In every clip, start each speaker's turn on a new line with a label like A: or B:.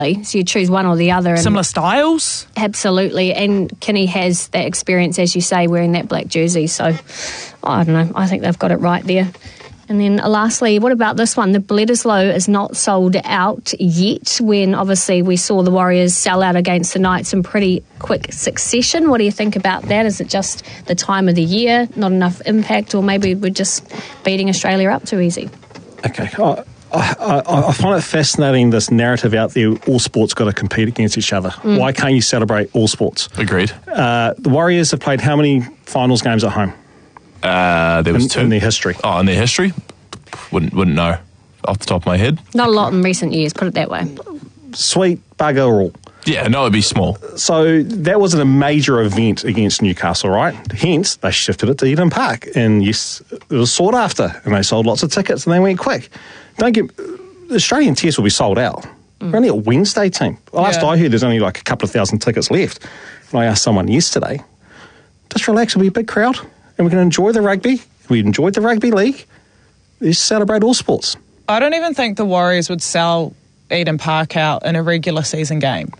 A: So you choose one or the other.
B: Similar styles?
A: Absolutely. And Kinney has that experience, as you say, wearing that black jersey. So, I don't know. I think they've got it right there. And then lastly, what about this one? The Bledisloe is not sold out yet, when obviously we saw the Warriors sell out against the Knights in pretty quick succession. What do you think about that? Is it just the time of the year, not enough impact, or maybe we're just beating Australia up too easy?
C: Okay. I find it fascinating, this narrative out there, all sports got to compete against each other. Why can't you celebrate all sports?
D: Agreed.
C: The Warriors have played how many finals games at home?
D: There was 2.
C: In their history.
D: Oh, in their history? Wouldn't know off the top of my head.
A: Not a lot in recent years, put it that way.
C: Sweet bugger all.
D: Yeah, no, it'd be small.
C: So that wasn't a major event against Newcastle, right? Hence, they shifted it to Eden Park. And yes, it was sought after. And they sold lots of tickets and they went quick. The Australian Test will be sold out. We're only a Wednesday team. Last I heard, there's only like a couple of thousand tickets left. And I asked someone yesterday, just relax, it'll be a big crowd. And we're going to enjoy the rugby. We enjoyed the rugby league. Let's celebrate all sports.
B: I don't even think the Warriors would sell Eden Park out in a regular season game.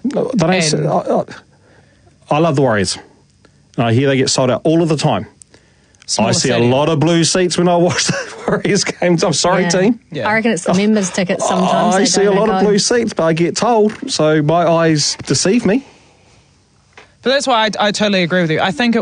C: I love the Warriors. I hear they get sold out all of the time. I see a lot of blue seats when I watch the Warriors games. I'm sorry, team.
A: Yeah. I reckon it's the members' tickets sometimes.
C: I see a lot of blue seats, but I get told, so my eyes deceive me.
B: But that's why I totally agree with you. I think